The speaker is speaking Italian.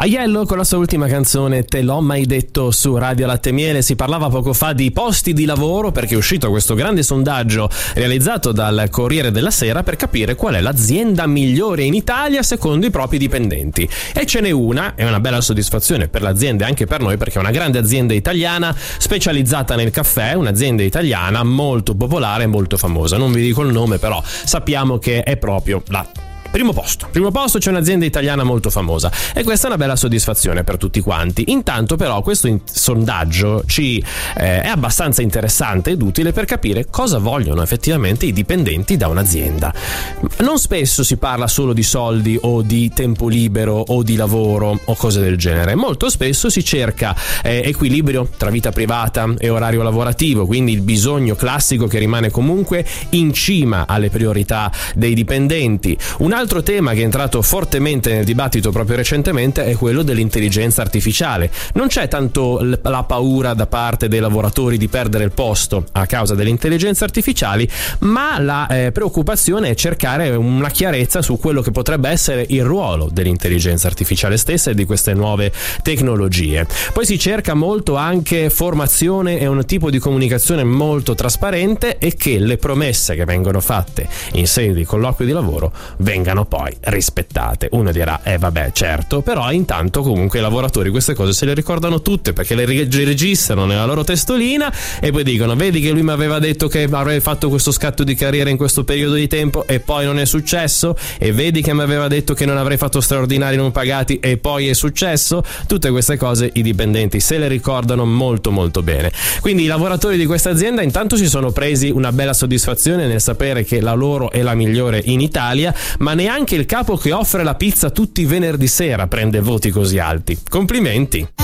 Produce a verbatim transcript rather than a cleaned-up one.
Aiello con la sua ultima canzone Te l'ho mai detto su Radio Latte e Miele. Si parlava poco fa di posti di lavoro perché è uscito questo grande sondaggio realizzato dal Corriere della Sera per capire qual è l'azienda migliore in Italia secondo i propri dipendenti. E ce n'è una, è una bella soddisfazione per l'azienda e anche per noi perché è una grande azienda italiana specializzata nel caffè, un'azienda italiana molto popolare e molto famosa. Non vi dico il nome, però sappiamo che è proprio la Primo posto, primo posto c'è un'azienda italiana molto famosa e questa è una bella soddisfazione per tutti quanti. Intanto però questo in- sondaggio ci eh, è abbastanza interessante ed utile per capire cosa vogliono effettivamente i dipendenti da un'azienda. Non spesso si parla solo di soldi o di tempo libero o di lavoro o cose del genere, molto spesso si cerca eh, equilibrio tra vita privata e orario lavorativo, quindi il bisogno classico che rimane comunque in cima alle priorità dei dipendenti. Un altro tema che è entrato fortemente nel dibattito proprio recentemente è quello dell'intelligenza artificiale. Non c'è tanto la paura da parte dei lavoratori di perdere il posto a causa delle intelligenze artificiali, ma la eh, preoccupazione è cercare una chiarezza su quello che potrebbe essere il ruolo dell'intelligenza artificiale stessa e di queste nuove tecnologie. Poi si cerca molto anche formazione e un tipo di comunicazione molto trasparente e che le promesse che vengono fatte in sede di colloqui di lavoro vengano poi rispettate. Uno dirà eh vabbè certo, però intanto comunque i lavoratori queste cose se le ricordano tutte perché le registrano nella loro testolina e poi dicono vedi che lui mi aveva detto che avrei fatto questo scatto di carriera in questo periodo di tempo e poi non è successo, e vedi che mi aveva detto che non avrei fatto straordinari non pagati e poi è successo. Tutte queste cose i dipendenti se le ricordano molto molto bene. Quindi i lavoratori di questa azienda intanto si sono presi una bella soddisfazione nel sapere che la loro è la migliore in Italia, ma neanche il capo che offre la pizza tutti i venerdì sera prende voti così alti. Complimenti!